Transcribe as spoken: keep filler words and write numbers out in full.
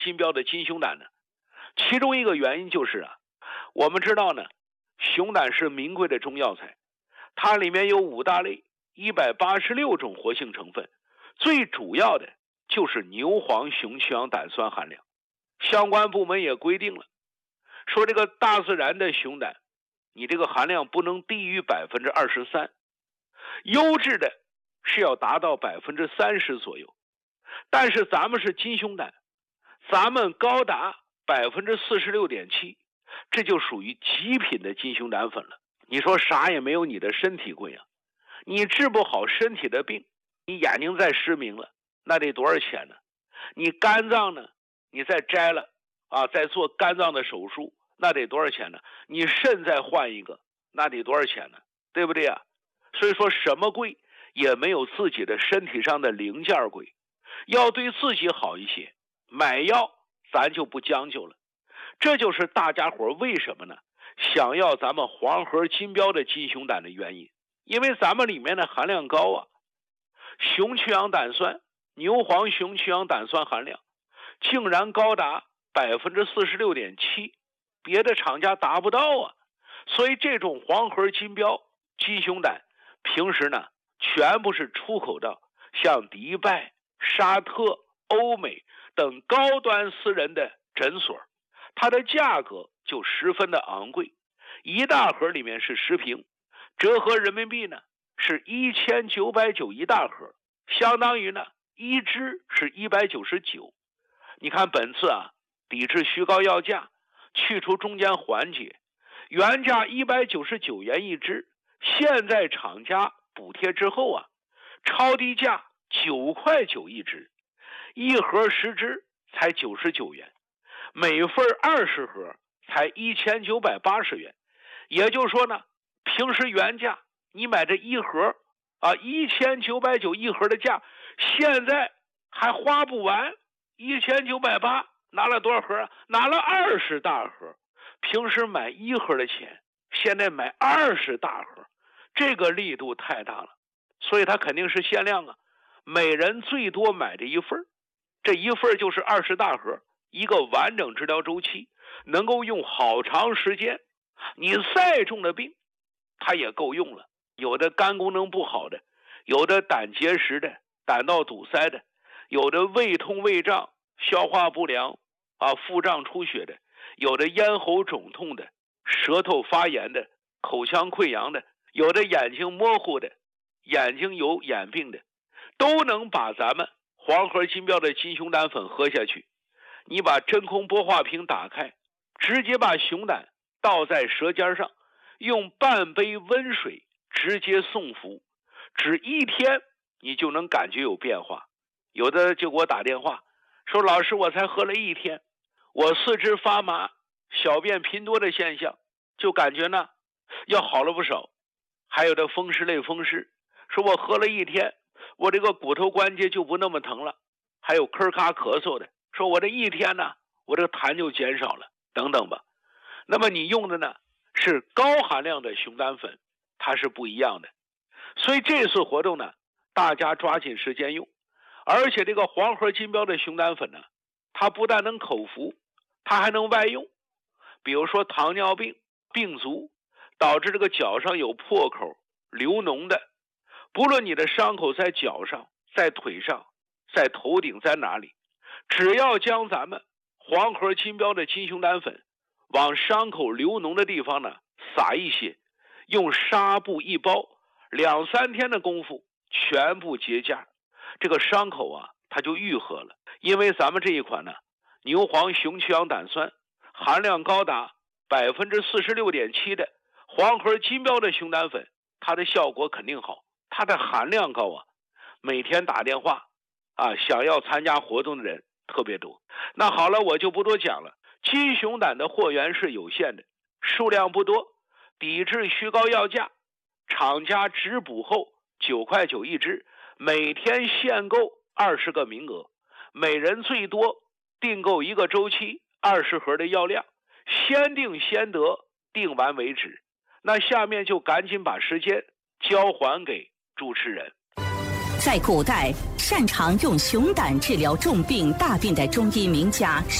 金标的金熊胆呢？其中一个原因就是啊，我们知道呢，熊胆是名贵的中药材，它里面有五大类一百八十六种活性成分，最主要的就是牛黄熊去氧胆酸含量。相关部门也规定了，说这个大自然的熊胆，你这个含量不能低于百分之二十三，优质的是要达到百分之三十左右。但是咱们是金熊胆，咱们高达百分之四十六点七，这就属于极品的金熊胆粉了。你说啥也没有你的身体贵啊！你治不好身体的病，你眼睛再失明了，那得多少钱呢？你肝脏呢，你再摘了啊，再做肝脏的手术，那得多少钱呢？你肾再换一个，那得多少钱呢？对不对啊？所以说什么贵也没有自己的身体上的零件贵，要对自己好一些，买药咱就不将就了。这就是大家伙为什么呢想要咱们黄河金标的金熊胆的原因，因为咱们里面的含量高啊，熊去氧胆酸、牛黄熊去氧胆酸含量竟然高达百分之四十六点七，别的厂家达不到啊。所以这种黄河金标金熊胆平时呢全部是出口到像迪拜、沙特、欧美等高端私人的诊所，它的价格就十分的昂贵，一大盒里面是十瓶，折合人民币呢是一千九百九一大盒，相当于呢一支是一百九十九。你看本次啊，抵制虚高要价，去除中间环节，原价一百九十九元一支，现在厂家补贴之后啊，超低价九块九一支，一盒十支才九十九元，每份二十盒才一千九百八十元。也就是说呢，平时原价你买这一盒啊一千九百九一盒的价，现在还花不完，一千九百八拿了多少盒啊？拿了二十大盒。平时买一盒的钱，现在买二十大盒，这个力度太大了，所以它肯定是限量啊，每人最多买这一份，这一份就是二十大盒，一个完整治疗周期，能够用好长时间。你再重的病它也够用了，有的肝功能不好的，有的胆结石的，胆道堵塞的，有的胃痛胃胀消化不良啊，腹胀出血的，有的咽喉肿痛的，舌头发炎的，口腔溃疡的，有的眼睛模糊的，眼睛有眼病的，都能把咱们黄河金标的金熊胆粉喝下去。你把真空玻化瓶打开，直接把熊胆倒在舌尖上，用半杯温水直接送服，只一天你就能感觉有变化。有的就给我打电话说，老师我才喝了一天，我四肢发麻，小便频多的现象就感觉呢要好了不少。还有的风湿类风湿，说我喝了一天，我这个骨头关节就不那么疼了。还有咳咔咳嗽的，说我这一天呢我这个痰就减少了，等等吧。那么你用的呢是高含量的熊胆粉，它是不一样的。所以这次活动呢大家抓紧时间用，而且这个黄河金标的熊胆粉呢，它不但能口服，它还能外用。比如说糖尿病病足导致这个脚上有破口流脓的，不论你的伤口在脚上在腿上在头顶在哪里，只要将咱们黄河金标的金熊胆粉往伤口流脓的地方呢撒一些，用纱布一包，两三天的功夫全部结痂，这个伤口啊它就愈合了。因为咱们这一款呢牛黄熊去氧胆酸含量高达百分之四十六点七的黄河金标的熊胆粉，它的效果肯定好，它的含量高啊，每天打电话啊想要参加活动的人特别多。那好了，我就不多讲了。金熊胆的货源是有限的，数量不多，抵制虚高要价，厂家直补后九块九一支，每天限购二十个名额，每人最多订购一个周期二十盒的药量，先订先得，订完为止。那下面就赶紧把时间交还给主持人。 在古代， 擅长用熊胆治疗重病大病的中医名家